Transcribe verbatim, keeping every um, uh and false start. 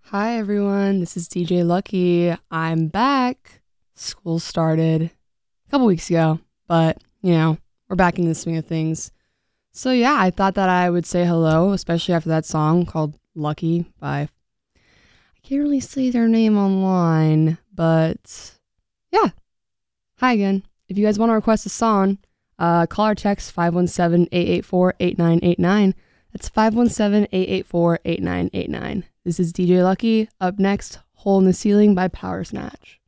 Hi everyone, this is D J Lucky. I'm back. School started a couple weeks ago, but you know, we're back in the swing of things. So yeah, I thought that I would say hello, especially after that song called Lucky by, I can't really say their name online, but yeah. Hi again. If you guys want to request a song, uh, call or text five one seven, eight eight four, eight nine eight nine. That's five one seven, eight eight four, eight nine eight nine. This is D J Lucky. Up next, Hole in the Ceiling by Power Snatch.